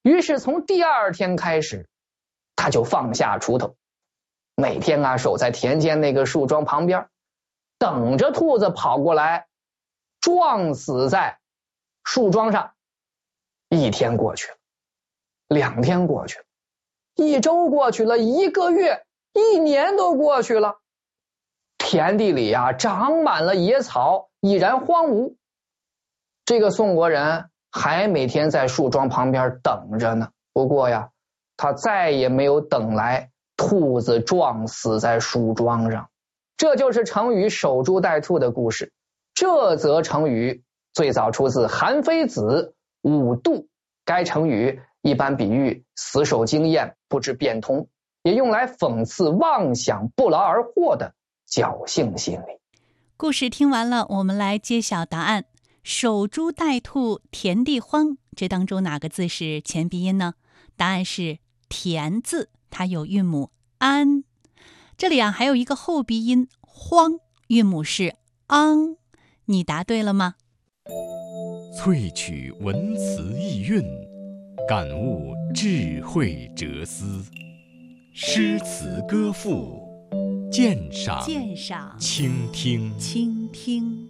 于是从第二天开始，他就放下锄头，每天守在田间那个树桩旁边，等着兔子跑过来撞死在树桩上。一天过去了，2天过去了，1周过去了，1个月，1年都过去了，田地里长满了野草，已然荒芜。这个宋国人还每天在树桩旁边等着呢，不过他再也没有等来兔子撞死在树桩上。这就是成语守株待兔的故事。这则成语最早出自韩非子《五度》，该成语一般比喻死守经验，不知变通，也用来讽刺妄想不劳而获的侥幸心理。 故事听完了，我们来揭晓答案。守株待兔，田地荒，这当中哪个字是前鼻音呢？答案是田字，它有韵母安。这里还有一个后鼻音荒，韵母是昂。你答对了吗？ 萃取文辞意蕴，感悟智慧哲思。诗词歌赋，鉴赏倾听。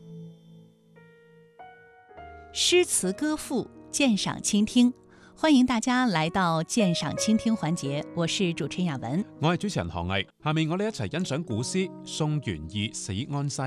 诗词歌赋，鉴賞傾聽，歡迎大家來到鑑賞傾聽環節，我是主持人雅文， 我係主持人何毅。下面我哋一齊欣賞古詩《宋元義死安西》。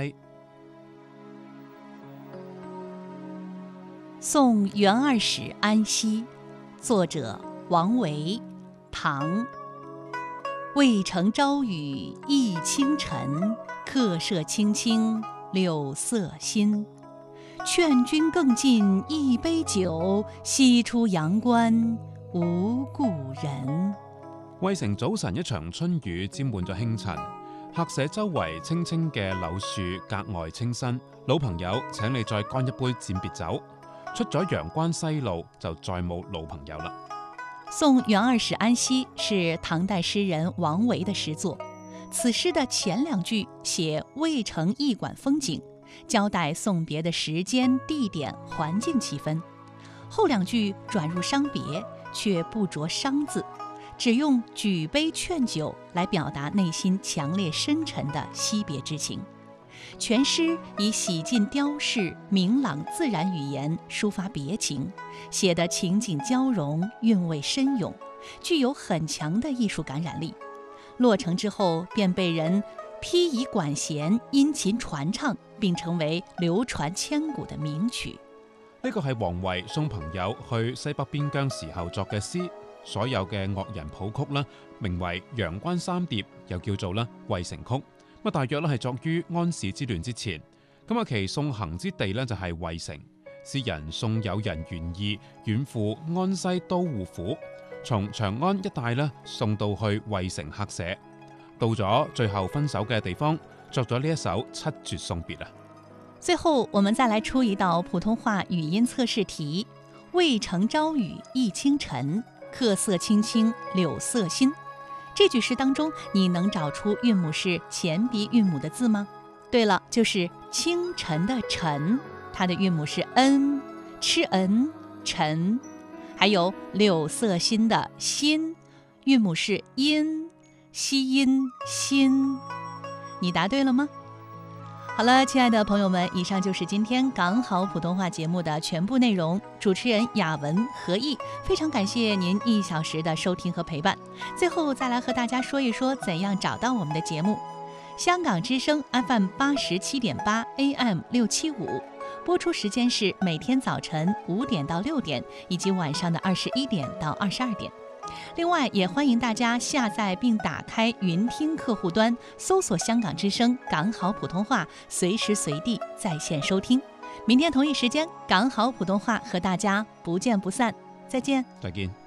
宋元二使安西，作者王維，唐。渭城朝雨浥轻尘，客舍青青柳色新。劝君更盡一杯酒，西出陽關無故人。 渭城早晨一場春雨沾滿咗輕塵，客舍周圍青青嘅柳樹格外清新。老朋友，請你再乾一杯餞別酒。出咗陽關西路，就再冇老朋友啦。 宋元二使安西是唐代詩人王維的詩作，此詩的前2句寫渭城驿館風景，交代送別的時間、地點、環境氣氛。後2句轉入傷別，卻不着傷字，只用舉杯勸酒來表達內心強烈深沉的惜別之情。全詩以洗盡雕飾、明朗自然語言抒發別情，寫得情景交融，韻味深湧，具有很強的藝術感染力。落成之後便被人披以管弦，殷勤傳唱，並成為流傳千古的名曲。 呢個係王維送朋友去西北邊疆時候作嘅詩，所有嘅樂人譜曲啦，名為《陽關三疊》，又叫做啦《渭城曲》。大約係作於安史之亂之前。其送行之地就係渭城。詩人送友人袁懿遠赴安西都護府，從長安一帶送到去渭城客舍。到咗最後分手嘅地方，作咗呢一首七絕送別啊。 最後我們再來出一道普通話語音測試題：渭城朝雨浥輕塵，客舍青青柳色新。這句詩當中，你能找出韻母是前鼻韻母的字嗎？對了，就是清晨的晨，它的韻母是 n， 吃 n 晨。還有柳色新的新，韻母是音，吸音新。你答對了嗎？好了，親愛的朋友們，以上就是今天港好普通話節目的全部內容。主持人雅文、何毅，非常感謝您1小時的收聽和陪伴。最後再來和大家說一說怎樣找到我們的節目。香港之聲 FM 87.8 AM 675，播出時間是每天早晨5點到6點，以及晚上的21點到22點。另外也歡迎大家下載並打開雲聽客戶端，搜索香港之聲港好普通話，隨時隨地在線收聽。明天同一時間港好普通話和大家不見不散，再見。 再見。